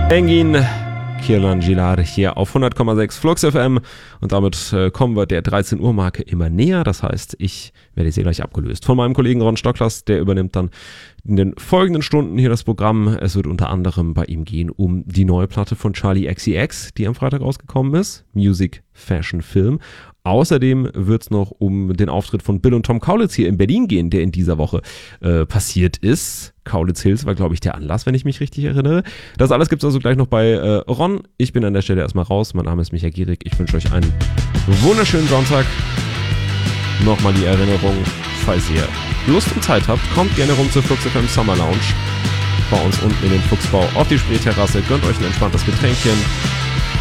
Engin Kirlan Gilar hier auf 100,6 Flux FM und damit kommen wir der 13 Uhr Marke immer näher. Das heißt, ich werde jetzt hier gleich abgelöst von meinem Kollegen Ron Stocklers, der übernimmt dann in den folgenden Stunden hier das Programm. Es wird unter anderem bei ihm gehen um die neue Platte von Charli XCX, die am Freitag rausgekommen ist, Music, Fashion, Film. Außerdem wird es noch um den Auftritt von Bill und Tom Kaulitz hier in Berlin gehen, der in dieser Woche passiert ist. Kaulitz Hills war, glaube ich, der Anlass, wenn ich mich richtig erinnere. Das alles gibt es also gleich noch bei Ron. Ich bin an der Stelle erstmal raus. Mein Name ist Michael Gierig. Ich wünsche euch einen wunderschönen Sonntag. Nochmal die Erinnerung, falls ihr Lust und Zeit habt, kommt gerne rum zur Flux FM Summer Lounge. Bei uns unten in den Fuchsbau auf die Spreeterrasse. Gönnt euch ein entspanntes Getränkchen.